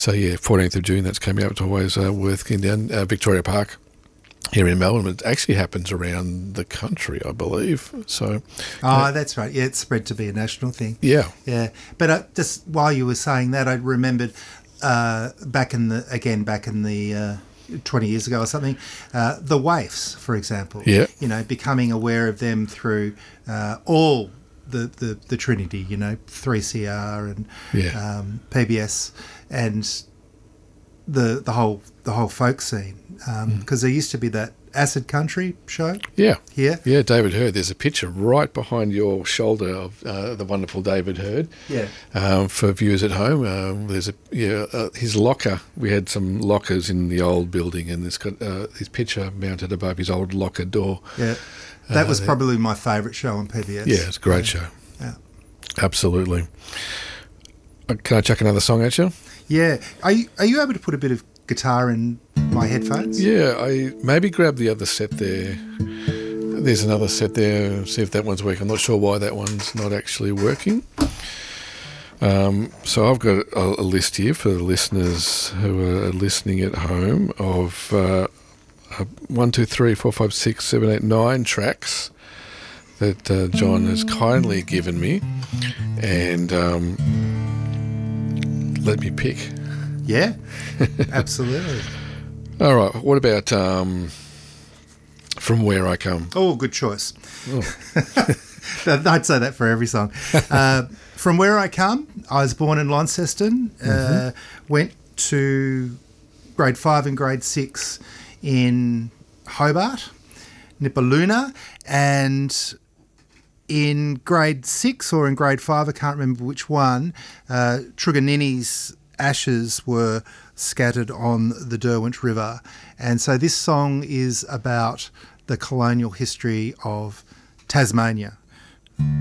So, yeah, 14th of June, that's coming up. It's always worth getting down. Victoria Park here in Melbourne. It actually happens around the country, I believe. So, that's right. Yeah, it's spread to be a national thing. Yeah. Yeah. But just while you were saying that, I remembered back in the 20 years ago or something, the waifs, for example. Yeah. You know, becoming aware of them through all the Trinity, 3CR and PBS and the whole folk scene, because there used to be that Acid Country show. Yeah. Here. Yeah, David Hurd. There's a picture right behind your shoulder of the wonderful David Hurd. Yeah. For viewers at home, there's his locker. We had some lockers in the old building, and it's got his picture mounted above his old locker door. Yeah. That was probably my favourite show on PBS. Yeah, it's a great show. Yeah. Absolutely. Can I chuck another song at you? Yeah. Are you able to put a bit of guitar in my headphones? Yeah, I maybe grab the other set there. There's another set there. See if that one's working. I'm not sure why that one's not actually working. So I've got a list here for the listeners who are listening at home of 1, 2, 3, 4, 5, 6, 7, 8, 9 tracks that John has kindly given me, and let me pick. Yeah, absolutely. All right, what about From Where I Come? Oh, good choice. Oh. I'd say that for every song. From Where I Come, I was born in Launceston, went to grade 5 and grade 6 in Hobart, Nipaluna, and in grade 6 or in grade 5, I can't remember which one, Truganini's ashes were scattered on the Derwent River. And so this song is about the colonial history of Tasmania.